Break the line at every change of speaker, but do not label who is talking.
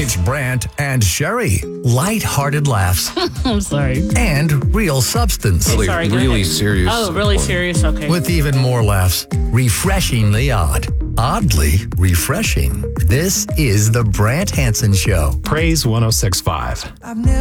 It's Brant and Sherry. Light-hearted laughs
I'm sorry.
and real substance.
Sorry, go
really
ahead.
serious.
Oh, really serious? Okay.
With even more laughs. Refreshingly odd. Oddly refreshing. This is the Brant Hansen Show.
Praise 106.5.
I've never